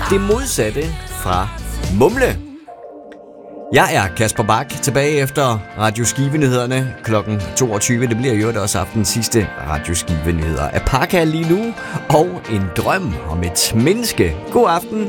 Det modsatte fra mumle. Jeg er Kasper Bak, tilbage efter Radio Skive-nyhederne kl. 22. Det bliver jo også aftens sidste Radio Skive-nyheder af Parka lige nu, og en drøm om et menneske. God aften.